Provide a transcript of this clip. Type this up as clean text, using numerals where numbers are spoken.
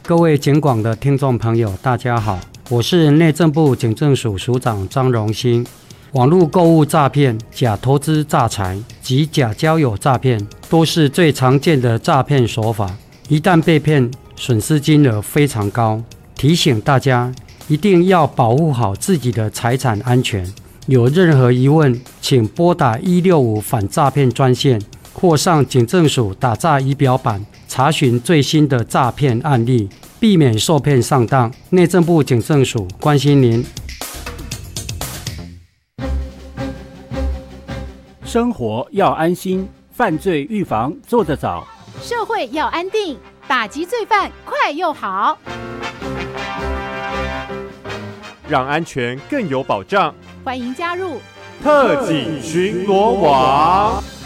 各位警广的听众朋友，大家好，我是内政部警政署署长张荣兴。网络购物诈骗、假投资诈财及假交友诈骗都是最常见的诈骗手法，一旦被骗，损失金额非常高。提醒大家一定要保护好自己的财产安全。有任何疑问，请拨打165反诈骗专线，或上警政署打诈仪表板查询最新的诈骗案例，避免受骗上当。内政部警政署关心您。 生活要安心，犯罪预防做得早； 社会要安定，打击罪犯快又好。 让安全更有保障。 欢迎加入特警巡逻网。